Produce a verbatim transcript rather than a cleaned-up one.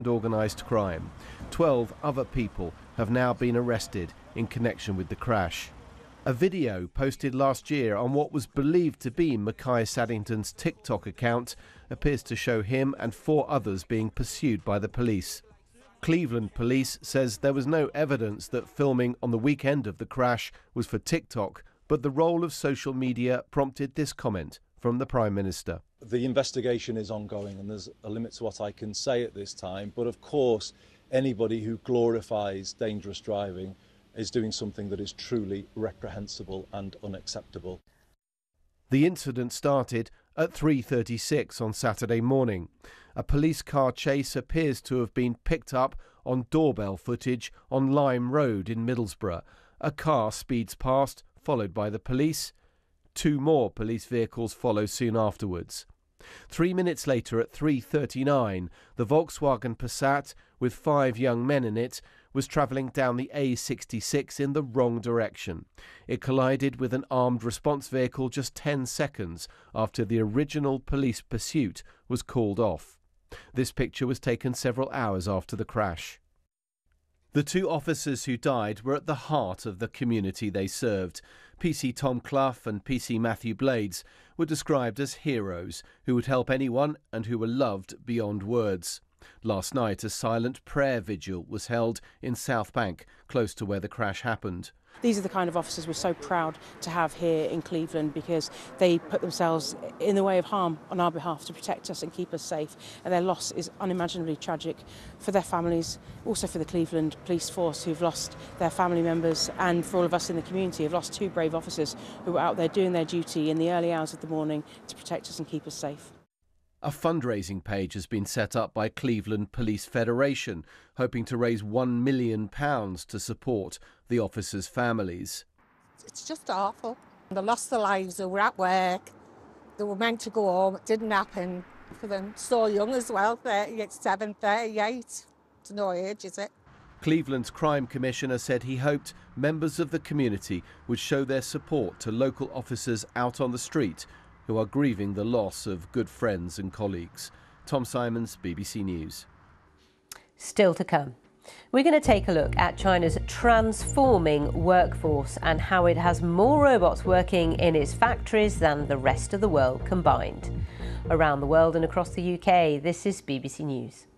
and organised crime. Twelve other people have now been arrested in connection with the crash. A video posted last year on what was believed to be Mackay Saddington's TikTok account appears to show him and four others being pursued by the police. Cleveland police says there was no evidence that filming on the weekend of the crash was for TikTok, but the role of social media prompted this comment from the Prime Minister. The investigation is ongoing and there's a limit to what I can say at this time, but of course anybody who glorifies dangerous driving is doing something that is truly reprehensible and unacceptable. The incident started at three thirty-six on Saturday morning. A police car chase appears to have been picked up on doorbell footage on Lime Road in Middlesbrough. A car speeds past, followed by the police. Two more police vehicles follow soon afterwards. Three minutes later, at three thirty-nine, the Volkswagen Passat, with five young men in it, was travelling down the A sixty-six in the wrong direction. It collided with an armed response vehicle just ten seconds after the original police pursuit was called off. This picture was taken several hours after the crash. The two officers who died were at the heart of the community they served. P C Tom Clough and P C Matthew Blades were described as heroes who would help anyone and who were loved beyond words. Last night, a silent prayer vigil was held in South Bank, close to where the crash happened. These are the kind of officers we're so proud to have here in Cleveland, because they put themselves in the way of harm on our behalf to protect us and keep us safe, and their loss is unimaginably tragic for their families, also for the Cleveland Police Force who've lost their family members, and for all of us in the community who've lost two brave officers who were out there doing their duty in the early hours of the morning to protect us and keep us safe. A fundraising page has been set up by Cleveland Police Federation, hoping to raise one million pounds to support the officers' families. It's just awful. They lost their lives, they were at work, they were meant to go home, it didn't happen for them. So young as well, thirty-seven, thirty-eight, it's no age, is it? Cleveland's crime commissioner said he hoped members of the community would show their support to local officers out on the street who are grieving the loss of good friends and colleagues. Tom Simons, B B C News. Still to come. We're going to take a look at China's transforming workforce and how it has more robots working in its factories than the rest of the world combined. Around the world and across the U K, this is B B C News.